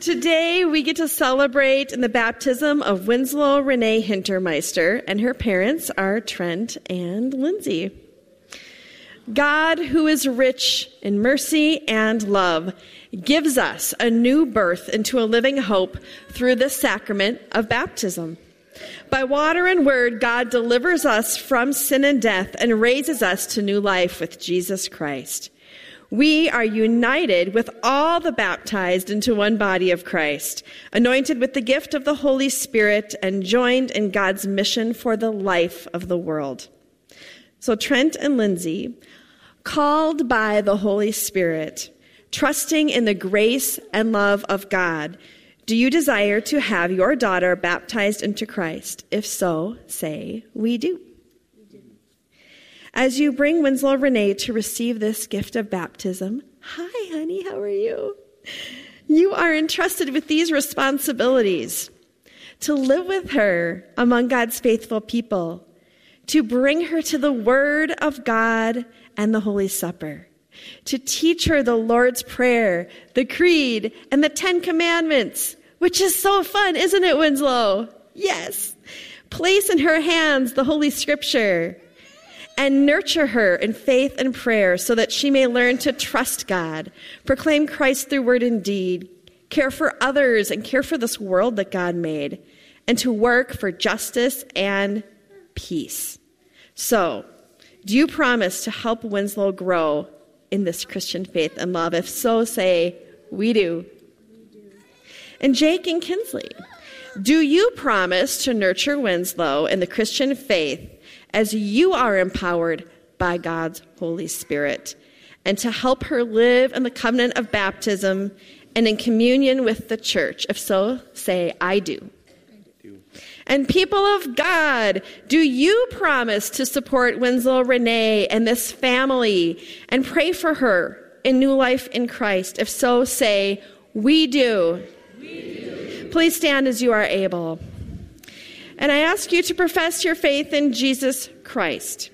Today, we get to celebrate the baptism of Winslow Renee Hintermeister, and her parents are Trent and Lindsay. God, who is rich in mercy and love, gives us a new birth into a living hope through the sacrament of baptism. By water and word, God delivers us from sin and death and raises us to new life with Jesus Christ. We are united with all the baptized into one body of Christ, anointed with the gift of the Holy Spirit, and joined in God's mission for the life of the world. So Trent and Lindsay, called by the Holy Spirit, trusting in the grace and love of God, do you desire to have your daughter baptized into Christ? If so, say, we do. As you bring Winslow Renee to receive this gift of baptism, hi, honey, how are you? You are entrusted with these responsibilities: to live with her among God's faithful people, to bring her to the Word of God and the Holy Supper, to teach her the Lord's Prayer, the Creed, and the 10 Commandments, which is so fun, isn't it, Winslow? Yes. Place in her hands the Holy Scripture, and nurture her in faith and prayer so that she may learn to trust God, proclaim Christ through word and deed, care for others and care for this world that God made, and to work for justice and peace. So, do you promise to help Winslow grow in this Christian faith and love? If so, say, we do. And Jake and Kinsley, do you promise to nurture Winslow in the Christian faith as you are empowered by God's Holy Spirit, and to help her live in the covenant of baptism and in communion with the church? If so, say, I do. And people of God, do you promise to support Winslow Renee and this family and pray for her in new life in Christ? If so, say, we do. We do. Please stand as you are able. And I ask you to profess your faith in Jesus Christ,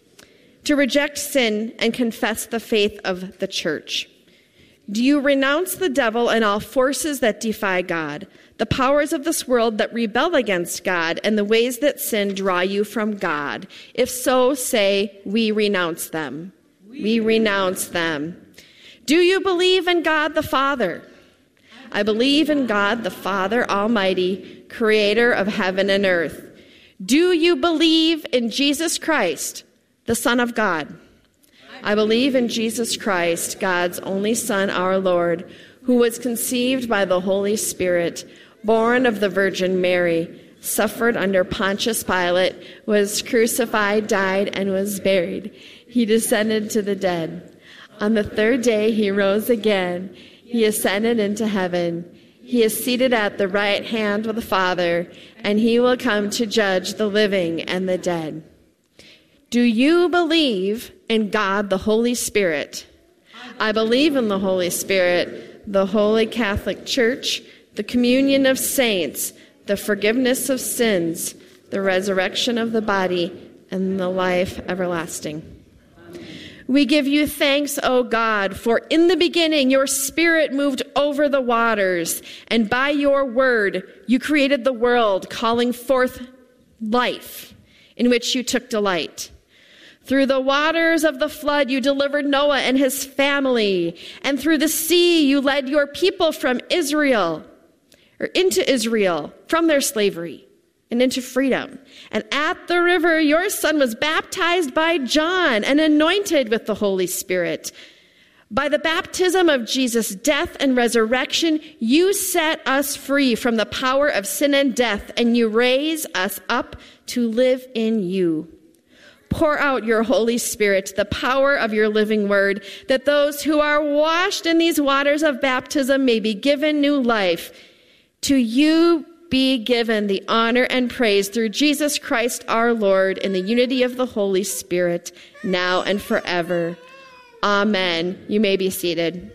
to reject sin and confess the faith of the church. Do you renounce the devil and all forces that defy God, the powers of this world that rebel against God, and the ways that sin draw you from God? If so, say, we renounce them. We renounce them. Do you believe in God the Father? I believe in God the Father Almighty, creator of heaven and earth. Do you believe in Jesus Christ, the Son of God? I believe in Jesus Christ, God's only Son, our Lord, who was conceived by the Holy Spirit, born of the Virgin Mary, suffered under Pontius Pilate, was crucified, died, and was buried. He descended to the dead. On the third day he rose again. He ascended into heaven. He is seated at the right hand of the Father, and he will come to judge the living and the dead. Do you believe in God the Holy Spirit? I believe in the Holy Spirit, the Holy Catholic Church, the communion of saints, the forgiveness of sins, the resurrection of the body, and the life everlasting. We give you thanks, O God, for in the beginning your Spirit moved over the waters, and by your word you created the world, calling forth life, in which you took delight. Through the waters of the flood you delivered Noah and his family, and through the sea you led your people from Israel, or into Israel, from their slavery, and into freedom. And at the river, your son was baptized by John and anointed with the Holy Spirit. By the baptism of Jesus' death and resurrection, you set us free from the power of sin and death, and you raise us up to live in you. Pour out your Holy Spirit, the power of your living word, that those who are washed in these waters of baptism may be given new life. To you be given the honor and praise through Jesus Christ our Lord, in the unity of the Holy Spirit, now and forever. Amen. You may be seated.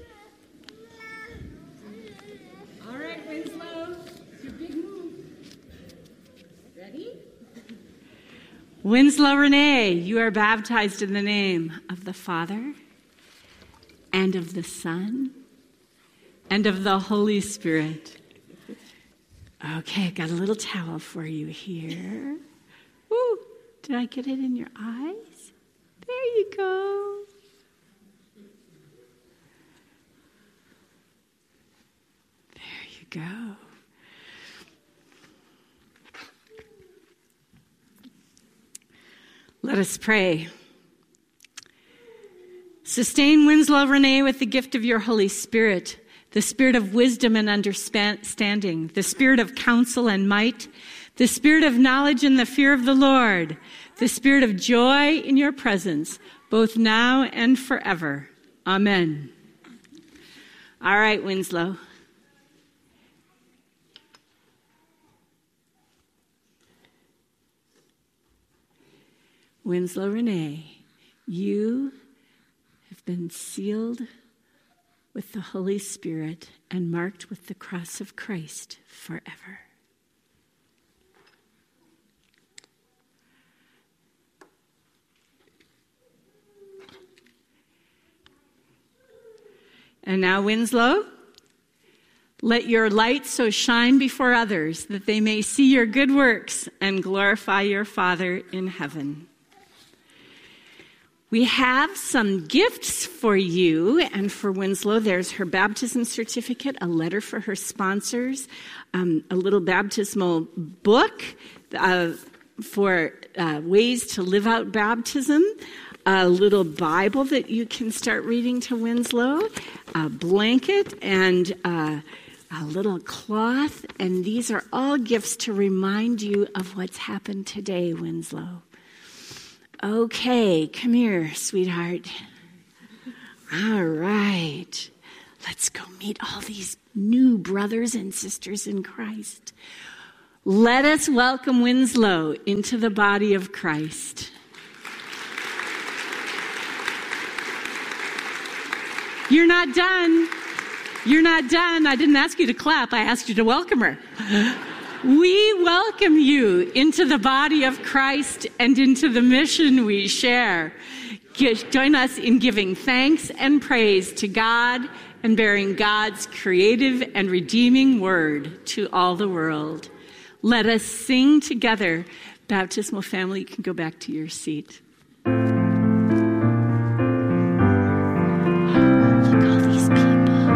All right, Winslow, it's your big move. Ready? Winslow Renee, you are baptized in the name of the Father and of the Son and of the Holy Spirit. Okay, got a little towel for you here. Ooh, did I get it in your eyes? There you go. There you go. Let us pray. Sustain Winslow Renee with the gift of your Holy Spirit, the spirit of wisdom and understanding, the spirit of counsel and might, the spirit of knowledge and the fear of the Lord, the spirit of joy in your presence, both now and forever. Amen. All right, Winslow. Winslow Renee, you have been sealed with the Holy Spirit and marked with the cross of Christ forever. And now, Winslow, let your light so shine before others that they may see your good works and glorify your Father in heaven. We have some gifts for you and for Winslow. There's her baptism certificate, a letter for her sponsors, a little baptismal book for ways to live out baptism, a little Bible that you can start reading to Winslow, a blanket, and a little cloth. And these are all gifts to remind you of what's happened today, Winslow. Okay, come here, sweetheart. All right. Let's go meet all these new brothers and sisters in Christ. Let us welcome Winslow into the body of Christ. You're not done. You're not done. I didn't ask you to clap. I asked you to welcome her. We welcome you into the body of Christ and into the mission we share. Join us in giving thanks and praise to God and bearing God's creative and redeeming word to all the world. Let us sing together. Baptismal family, you can go back to your seat.